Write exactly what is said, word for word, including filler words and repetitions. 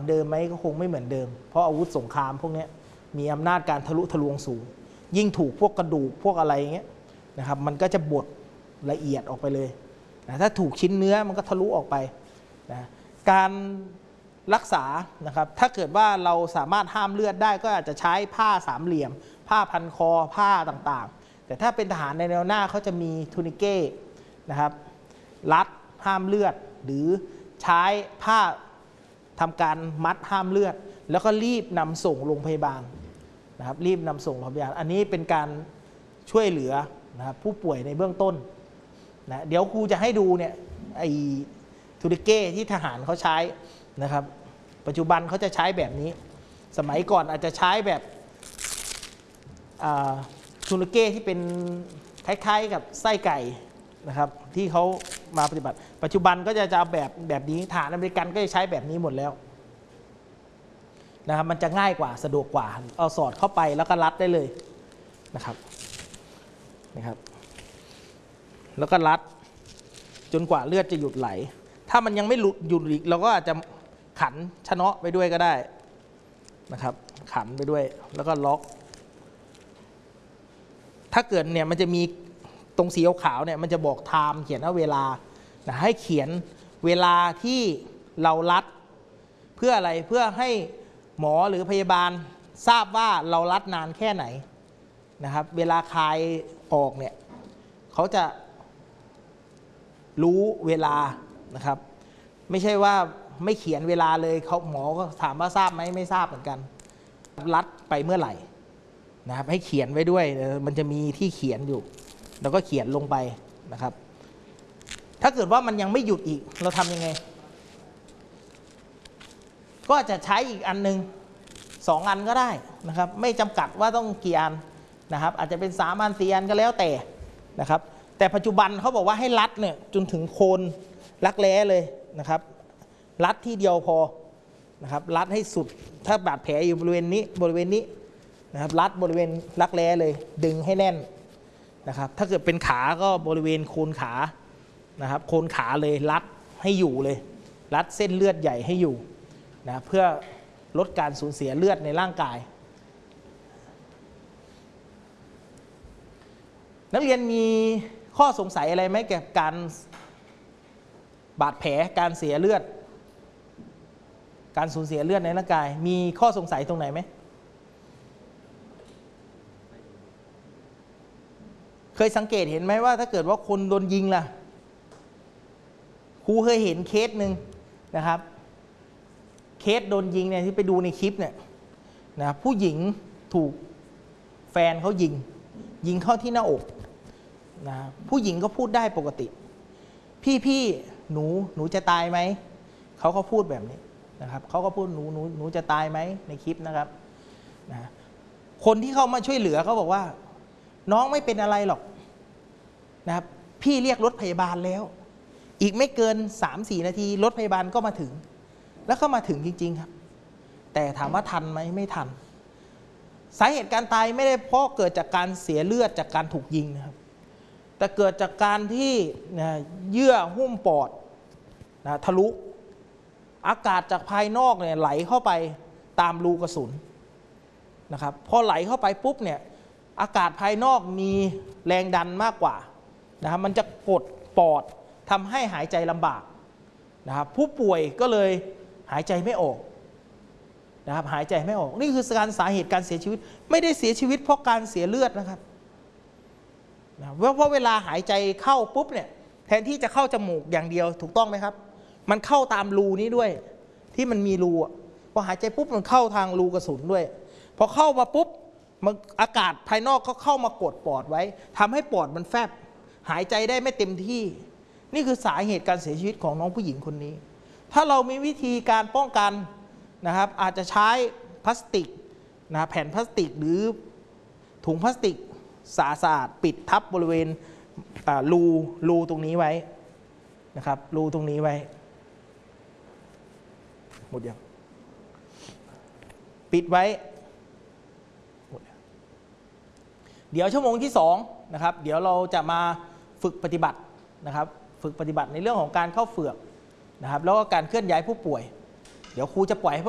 อนเดิมไหมก็คงไม่เหมือนเดิมเพราะอาวุธสงครามพวกนี้มีอำนาจการทะลุทะลวงสูงยิ่งถูกพวกกระดูกพวกอะไรอย่างเงี้ยนะครับมันก็จะบดละเอียดออกไปเลยนะถ้าถูกชิ้นเนื้อมันก็ทะลุออกไปนะการรักษานะครับถ้าเกิดว่าเราสามารถห้ามเลือดได้ก็อาจจะใช้ผ้าสามเหลี่ยมผ้าพันคอผ้าต่างๆแต่ถ้าเป็นทหารในแนวหน้าเขาจะมีทูนิเก้นะครับรัดห้ามเลือดหรือใช้ผ้าทำการมัดห้ามเลือดแล้วก็รีบนำส่งโรงพยาบาลนะครับรีบนำส่งโรงพยาบาลอันนี้เป็นการช่วยเหลือนะครับผู้ป่วยในเบื้องต้นนะเดี๋ยวครูจะให้ดูเนี่ยไอ้ทูนิเก้ที่ทหารเขาใช้นะครับปัจจุบันเขาจะใช้แบบนี้สมัยก่อนอาจจะใช้แบบทูนิเก้ที่เป็นคล้ายๆกับไส้ไก่นะครับที่เขามาปฏิบัติปัจจุบันก็จะจะแบบแบบนี้ฐานอเมริกันก็จะใช้แบบนี้หมดแล้วนะครับมันจะง่ายกว่าสะดวกกว่าเอาสอดเข้าไปแล้วก็รัดได้เลยนะครับนะครับแล้วก็รัดจนกว่าเลือดจะหยุดไหลถ้ามันยังไม่หลุดหยุดอีกเราก็อาจจะขันชะเนาะไปด้วยก็ได้นะครับขันไปด้วยแล้วก็ล็อกถ้าเกิดเนี่ยมันจะมีตรงสีขาวเนี่ยมันจะบอกไทม์เขียนว่าเวลานะให้เขียนเวลาที่เรารัดเพื่ออะไรเพื่อให้หมอหรือพยาบาลทราบว่าเรารัดนานแค่ไหนนะครับเวลาคลายออกเนี่ยเขาจะรู้เวลานะครับไม่ใช่ว่าไม่เขียนเวลาเลยเขาหมอก็ถามว่าทราบไหมไม่ทราบเหมือนกันรัดไปเมื่อไหร่นะครับให้เขียนไว้ด้วยมันจะมีที่เขียนอยู่แล้วก็เขียนลงไปนะครับถ้าเกิดว่ามันยังไม่หยุดอีกเราทำยังไงก็จะใช้อีกอันหนึ่งสองอันก็ได้นะครับไม่จำกัดว่าต้องกี่อันนะครับอาจจะเป็นสามอันสี่อันก็แล้วแต่นะครับแต่ปัจจุบันเขาบอกว่าให้รัดเนี่ยจนถึงโคนรักแร้เลยนะครับรัดที่เดียวพอนะครับรัดให้สุดถ้าบาดแผลอยู่บริเวณนี้บริเวณนี้นะครับรัดบริเวณรักแร้เลยดึงให้แน่นนะครับถ้าเกิดเป็นขาก็บริเวณโคนขานะครับโคนขาเลยรัดให้อยู่เลยรัดเส้นเลือดใหญ่ให้อยู่นะเพื่อลดการสูญเสียเลือดในร่างกายนักเรียนมีข้อสงสัยอะไรไหมเกี่ยวกับการบาดแผลการเสียเลือดการสูญเสียเลือดในร่างกายมีข้อสงสัยตรงไหนไหมเคยสังเกตเห็นไหมว่าถ้าเกิดว่าคนโดนยิงล่ะครูเคยเห็นเคสหนึ่งนะครับเคสโดนยิงเนี่ยที่ไปดูในคลิปเนี่ยนะผู้หญิงถูกแฟนเขายิงยิงเข้าที่หน้าอกนะผู้หญิงก็พูดได้ปกติพี่พี่หนูหนูจะตายไหมเขาก็พูดแบบนี้นะครับเขาก็พูดหนูหนูหนูจะตายไหมในคลิปนะครับนะคนที่เขามาช่วยเหลือเขาบอกว่าน้องไม่เป็นอะไรหรอกนะครับพี่เรียกรถพยาบาลแล้วอีกไม่เกิน สามสี่ นาทีรถพยาบาลก็มาถึงแล้วก็มาถึงจริงๆครับแต่ถามว่าทันไหมไม่ทันสาเหตุการตายไม่ได้เพราะเกิดจากการเสียเลือดจากการถูกยิงนะครับแต่เกิดจากการที่เยื่อหุ้มปอดนะทะลุอากาศจากภายนอกเนี่ยไหลเข้าไปตามรูกระสุนนะครับพอไหลเข้าไปปุ๊บเนี่ยอากาศภายนอกมีแรงดันมากกว่านะครับมันจะกดปอดทำให้หายใจลำบากนะครับผู้ป่วยก็เลยหายใจไม่ออกนะครับหายใจไม่ออกนี่คือการสาเหตุการเสียชีวิตไม่ได้เสียชีวิตเพราะการเสียเลือดนะครับนะเพราะเวลาหายใจเข้าปุ๊บเนี่ยแทนที่จะเข้าจมูกอย่างเดียวถูกต้องไหมครับมันเข้าตามรูนี้ด้วยที่มันมีรูพอหายใจปุ๊บมันเข้าทางรูกระสุนด้วยพอเข้ามาปุ๊บมันอากาศภายนอกก็เข้ามากดปอดไว้ทำให้ปอดมันแฟบหายใจได้ไม่เต็มที่นี่คือสาเหตุการเสียชีวิตของน้องผู้หญิงคนนี้ถ้าเรามีวิธีการป้องกันนะครับอาจจะใช้พลาสติกนะแผ่นพลาสติกหรือถุงพลาสติกสะอาดปิดทับบริเวณรูรูตรงนี้ไว้นะครับรูตรงนี้ไว้หมดยังปิดไว้เดี๋ยวชั่วโมงที่สองนะครับเดี๋ยวเราจะมาฝึกปฏิบัตินะครับฝึกปฏิบัติในเรื่องของการเข้าเฝือกนะครับแล้วก็การเคลื่อนย้ายผู้ป่วยเดี๋ยวครูจะปล่อยให้